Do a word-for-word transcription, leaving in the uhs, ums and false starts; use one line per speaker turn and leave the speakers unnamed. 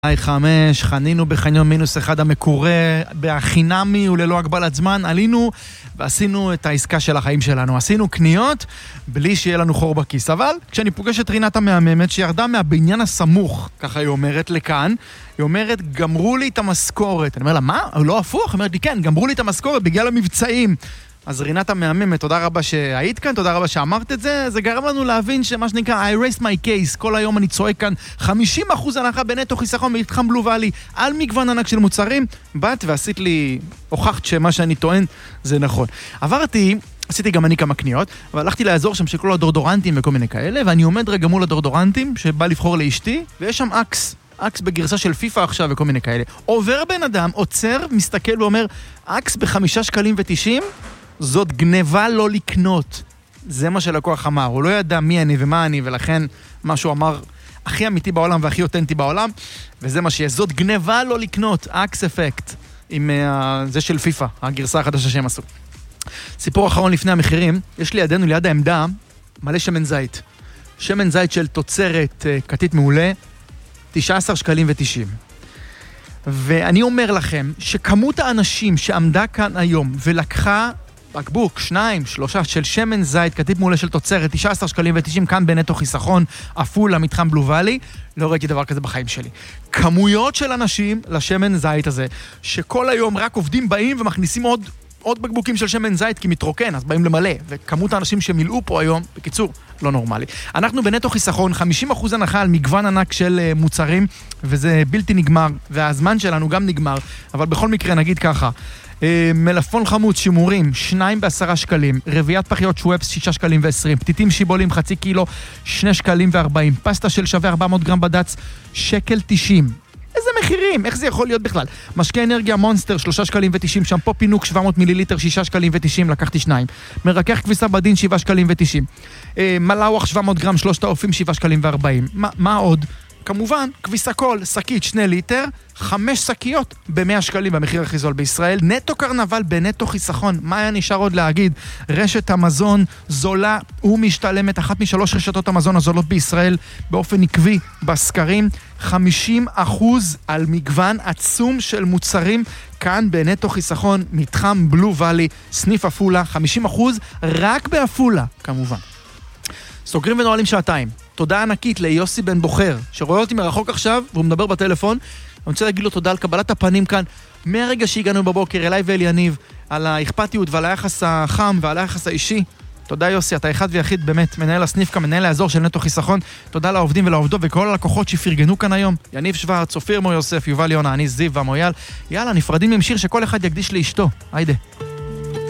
היי חמש, חנינו בחניון מינוס אחד המקורה, בחינמי וללא הגבלת זמן, עלינו ועשינו את העסקה של החיים שלנו. עשינו קניות בלי שיהיה לנו חור בכיס. אבל כשאני פוגש את רינת המהממת שירדה מהבניין הסמוך, ככה היא אומרת לכאן, היא אומרת, גמרו לי את המשכורת. אני אומר לה, מה? לא הפוך? היא אומרת לי, כן, גמרו לי את המשכורת בגלל המבצעים. אז רינת המהממת, תודה רבה שהיית כאן, תודה רבה שאמרת את זה. זה גרם לנו להבין שמה שנקרא, I raised my case, כל היום אני צועק כאן, חמישים אחוז הנחה בנטו חיסכון במתחם בלו ואלי, על מגוון ענק של מוצרים. באת ועשית לי, הוכחת שמה שאני טוען זה נכון. עברתי, עשיתי גם אני כמה קניות, אבל הלכתי לאזור שם שכל הדורדורנטים וכל מיני כאלה, ואני עומד רגע מול הדורדורנטים שבא לבחור לאשתי, ויש שם אקס. אקס בגרסה של פיפה עכשיו וכל מיני כאלה. עובר בן אדם, עוצר, מסתכל ואומר, אקס בחמישה שקלים ותשעים, זאת גניבה לא לקנות. זה מה שלקוח אמר. הוא לא ידע מי אני ומה אני, ולכן מה שהוא אמר הכי אמיתי בעולם והכי אותנטי בעולם, וזה מה שיש. זאת גניבה לא לקנות. אקס אפקט. עם uh, זה של פיפה, הגרסה החדשה שהם עשו. סיפור אחרון לפני המחירים, יש לי ידינו ליד העמדה מלא שמן זית. שמן זית של תוצרת uh, קטית מעולה, תשעה עשר שקלים ותשעים. ואני אומר לכם שכמות האנשים שעמדה כאן היום ולקחה בקבוק, שניים, שלושה של שמן זית, קטית מעולה של תוצרת, תשעה עשר שקלים ותשעים, כאן בנטו חיסכון, אפול למתחם בלו ואלי, לא ראיתי דבר כזה בחיים שלי. כמויות של אנשים לשמן זית הזה, שכל היום רק עובדים באים ומכניסים עוד, עוד בקבוקים של שמן זית, כי מתרוקן, אז באים למלא, וכמות האנשים שמילאו פה היום, בקיצור, לא נורמלי. אנחנו בנטו חיסכון, חמישים אחוז הנחה על מגוון ענק של מוצרים, וזה בלתי נגמר, והזמן שלנו גם נגמר, אבל בכל מקרה נגיד ככה, מלפון חמוץ, שימורים, שניים בעשרה שקלים, רביעת פחיות שוואפס, שישה שקלים ועשרים, פתיתים שיבולים, חצי קילו, שני שקלים וארבעים, פסטה של שווה ארבע מאות גרם בדץ, שקל תשעים. איזה מחירים? איך זה יכול להיות בכלל? משקי אנרגיה מונסטר, שלושה שקלים ותשעים, שמפו פינוק, שבע מאות מיליליטר, שישה שקלים ותשעים, לקחתי שניים. מרכך כביסה בדין, שבעה שקלים ותשעים. מלאוח, שבע מאות גרם, שלושת האופים, שבעה שקלים וארבעים. מה, מה עוד? כמובן, כביסה קול, שקית שני ליטר, חמש שקיות ב-מאה שקלים במחיר הכי זול בישראל. נטו קרנבל בנטו חיסכון. מה היה נשאר עוד להגיד? רשת המזון זולה ומשתלמת, אחת משלוש רשתות המזון הזולות בישראל באופן עקבי בסקרים. חמישים אחוז על מגוון עצום של מוצרים כאן בנטו חיסכון, מתחם בלו ואלי, סניף אפולה, חמישים אחוז רק באפולה, כמובן. סוגרים ונועלים שעתיים. תודה ענקית ליוסי בן בוחר, שרואה אותי מרחוק עכשיו, והוא מדבר בטלפון. אני רוצה להגיד לו תודה על קבלת הפנים כאן, מהרגע שהגענו בבוקר אליי ואל יניב, על האכפתיות ועל היחס החם ועל היחס האישי. תודה יוסי, אתה אחד ויחיד באמת, מנהל הסניף כאן, מנהל האזור של נטו חיסכון. תודה לעובדים ולעובדות וכל הלקוחות שפרגנו כאן היום. יניב שוורץ, אופיר מו יוסף, יובל יונה, אני זיו ומויאל. יאללה, נפרדים עם שיר שכל אחד יקדיש לאשתו. היידה.